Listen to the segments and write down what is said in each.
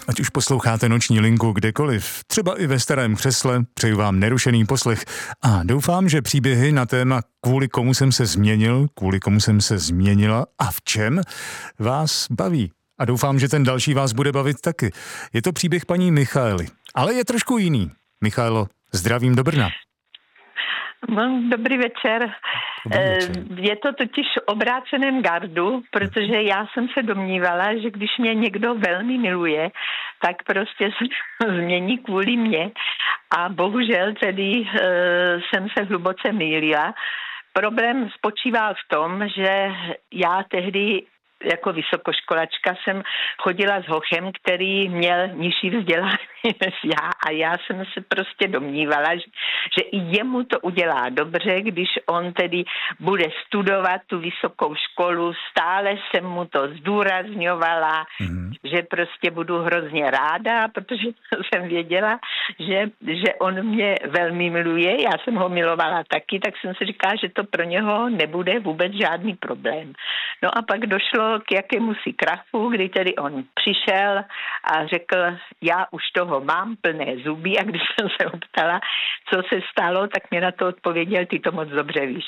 Ať už posloucháte Noční linku kdekoliv, třeba i ve starém křesle, přeju vám nerušený poslech a doufám, že příběhy na téma kvůli komu jsem se změnil, kvůli komu jsem se změnila a v čem vás baví. A doufám, že ten další vás bude bavit taky. Je to příběh paní Michaely, ale je trošku jiný. Michaelo, zdravím do Brna. Dobrý večer. Je to totiž obráceném gardu, protože já jsem se domnívala, že když mě někdo velmi miluje, tak prostě se změní kvůli mě. A bohužel tedy jsem se hluboce mýlila. Problém spočíval v tom, že já tehdy jako vysokoškolačka jsem chodila s hochem, který měl nižší vzdělání než já a já jsem se prostě domnívala, že i jemu to udělá dobře, když on tedy bude studovat tu vysokou školu. Stále jsem mu to zdůrazňovala, že prostě budu hrozně ráda, protože jsem věděla, že on mě velmi miluje. Já jsem ho milovala taky, tak jsem si říkala, že to pro něho nebude vůbec žádný problém. No a pak došlo k jakémusi krachu, kdy tedy on přišel a řekl, já už toho mám plné zuby, a když jsem se optala, co se stalo, tak mě na to odpověděl, ty to moc dobře víš.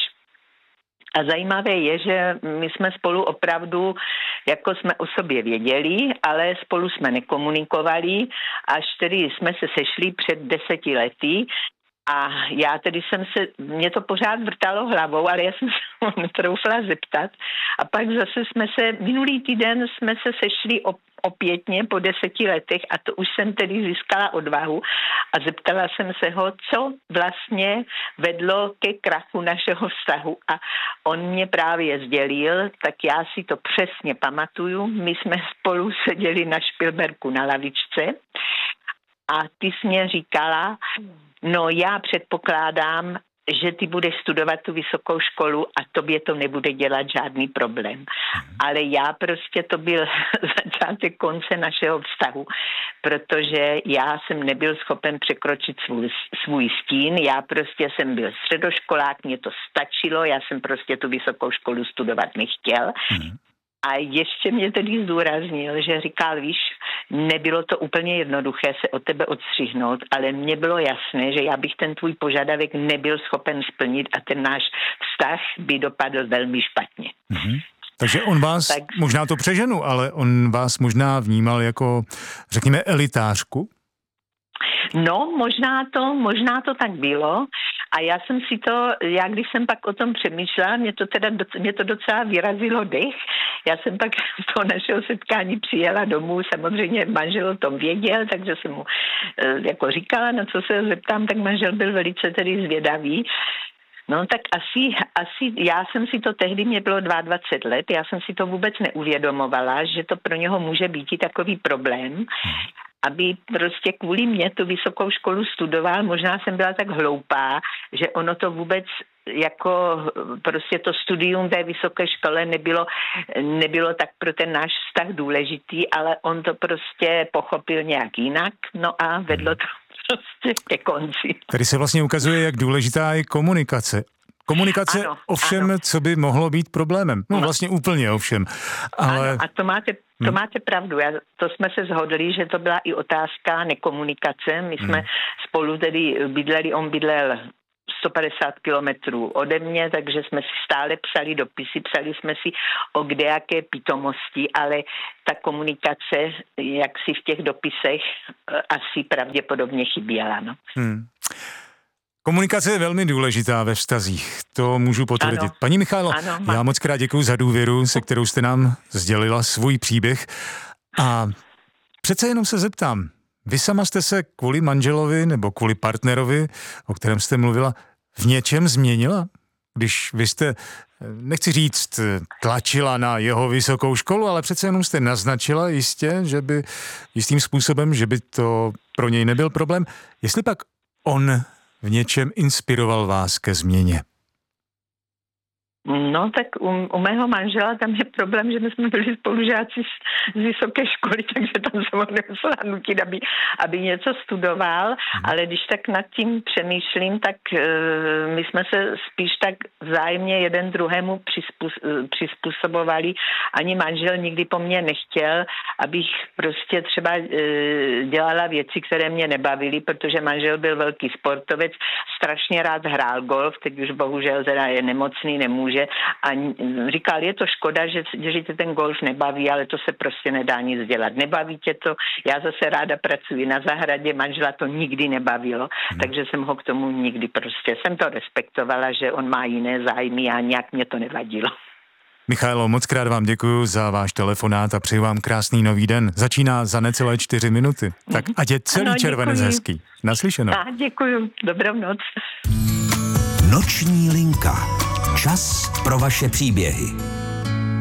A zajímavé je, že my jsme spolu opravdu, jako jsme o sobě věděli, ale spolu jsme nekomunikovali, až tedy jsme se sešli před 10 lety. A já tedy mě to pořád vrtalo hlavou, ale já jsem se netroufla zeptat. A pak zase minulý týden jsme se sešli opětně po 10 letech a to už jsem tedy získala odvahu a zeptala jsem se ho, co vlastně vedlo ke krachu našeho vztahu. A on mě právě sdělil, tak já si to přesně pamatuju. My jsme spolu seděli na Špilberku na lavičce a ty jsi mě říkala, no já předpokládám, že ty budeš studovat tu vysokou školu a tobě to nebude dělat žádný problém. Ale já prostě to byl začátek konce našeho vztahu, protože já jsem nebyl schopen překročit svůj stín, já prostě jsem byl středoškolák, mě to stačilo, já jsem prostě tu vysokou školu studovat nechtěl. A ještě mě tedy zdůraznil, že říkal, víš, nebylo to úplně jednoduché se od tebe odstřihnout, ale mně bylo jasné, že já bych ten tvůj požadavek nebyl schopen splnit a ten náš vztah by dopadl velmi špatně. Takže on vás, možná to přeženu, ale on vás možná vnímal jako, řekněme, elitářku? No, možná to tak bylo. A já když jsem pak o tom přemýšlela, mě to docela vyrazilo dech. Já jsem pak z toho našeho setkání přijela domů, samozřejmě manžel o tom věděl, takže jsem mu jako říkala, na co se zeptám, tak manžel byl velice tedy zvědavý. No tak asi já jsem si to tehdy, mě bylo 22 let, já jsem si to vůbec neuvědomovala, že to pro něho může být i takový problém, aby prostě kvůli mě tu vysokou školu studoval. Možná jsem byla tak hloupá, že ono to vůbec jako prostě to studium té vysoké škole nebylo tak pro ten náš vztah důležitý, ale on to prostě pochopil nějak jinak, no a vedlo to prostě ke konci. Tady se vlastně ukazuje, jak důležitá je komunikace. Komunikace ano. Co by mohlo být problémem. No vlastně úplně ovšem. Ale... Ano, a to máte pravdu. To jsme se shodli, že to byla i otázka nekomunikace. My jsme spolu tedy bydleli, on bydlel 150 kilometrů ode mě, takže jsme si stále psali dopisy, psali jsme si o kdejaké pitomosti, ale ta komunikace, jak si v těch dopisech, asi pravděpodobně chyběla. No. Komunikace je velmi důležitá ve vztazích, to můžu potvrdit. Ano. Paní Michaelo, já moc krát děkuju za důvěru, se kterou jste nám sdělila svůj příběh. A přece jenom se zeptám, vy sama jste se kvůli manželovi nebo kvůli partnerovi, o kterém jste mluvila, v něčem změnila? Když vy jste, nechci říct, tlačila na jeho vysokou školu, ale přece jenom jste naznačila jistým způsobem, že by to pro něj nebyl problém. Jestli pak on v něčem inspiroval vás ke změně? No tak u mého manžela tam je problém, že my jsme byli spolužáci z vysoké školy, takže tam se ho nemusela nutit, aby něco studoval, ale když tak nad tím přemýšlím, tak my jsme se spíš tak vzájemně jeden druhému přizpůsobovali. Ani manžel nikdy po mně nechtěl, abych prostě třeba dělala věci, které mě nebavily, protože manžel byl velký sportovec, strašně rád hrál golf, teď už bohužel teda je nemocný, nemůže. A říkal, je to škoda, že tě ten golf nebaví, ale to se prostě nedá nic dělat. Nebaví tě to, já zase ráda pracuji na zahradě, manžela to nikdy nebavilo, takže jsem ho k tomu nikdy prostě, jsem to respektovala, že on má jiné zájmy a nějak mě to nevadilo. Michaelo, moc krát vám děkuji za váš telefonát a přeji vám krásný nový den. Začíná za necelé 4 minuty. Tak ať je celý červenec hezký. Naslyšenou. Děkuji, dobrou noc. Noční linka. Čas pro vaše příběhy.